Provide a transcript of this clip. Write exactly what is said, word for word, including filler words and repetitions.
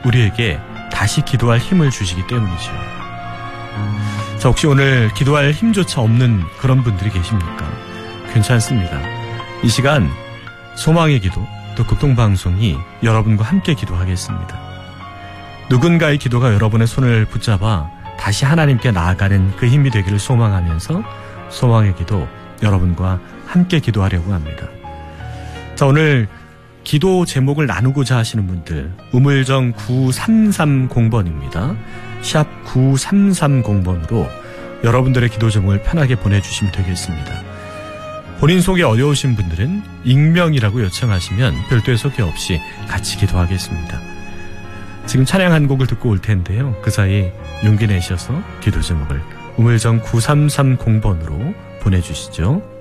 우리에게 다시 기도할 힘을 주시기 때문이죠. 자, 혹시 오늘 기도할 힘조차 없는 그런 분들이 계십니까? 괜찮습니다. 이 시간 소망의 기도 또 극동방송이 여러분과 함께 기도하겠습니다. 누군가의 기도가 여러분의 손을 붙잡아 다시 하나님께 나아가는 그 힘이 되기를 소망하면서 소망의 기도 여러분과 함께 기도하려고 합니다. 자, 오늘 기도 제목을 나누고자 하시는 분들 우물정 구삼삼공 번입니다. 샵 구삼삼공 번으로 여러분들의 기도 제목을 편하게 보내주시면 되겠습니다. 본인 소개 어려우신 분들은 익명이라고 요청하시면 별도의 소개 없이 같이 기도하겠습니다. 지금 찬양 한 곡을 듣고 올 텐데요. 그 사이 용기 내셔서 기도 제목을 우물정 구삼삼공 번으로 보내주시죠.